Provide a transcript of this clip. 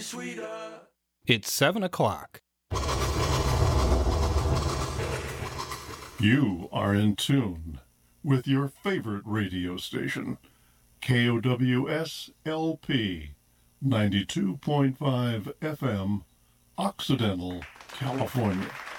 It's 7 o'clock. You are in tune with your favorite radio station, KOWS LP 92.5 FM, Occidental, California.